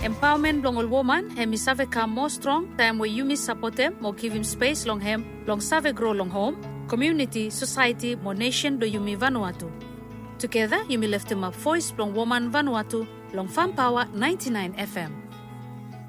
Empowerment long all woman, hemi save come more strong, time where you miss support him, more give him space long him, long save grow long home, community, society, more nation do Yumi Vanuatu. Together, Yumi lift him up voice long woman Vanuatu, long Farm Power 99 FM.